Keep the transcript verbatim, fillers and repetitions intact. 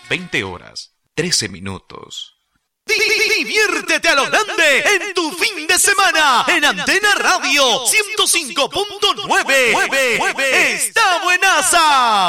veinte horas, trece minutos. Diviértete a lo grande en tu fin de semana en Antena Radio ciento cinco punto nueve. ¡Está buenaza!